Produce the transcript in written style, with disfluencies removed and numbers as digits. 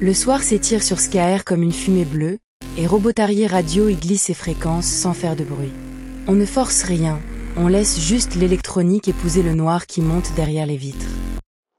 Le soir s'étire sur Skaer comme une fumée bleue, et Robotarier Radio y glisse ses fréquences sans faire de bruit. On ne force rien, on laisse juste l'électronique épouser le noir qui monte derrière les vitres.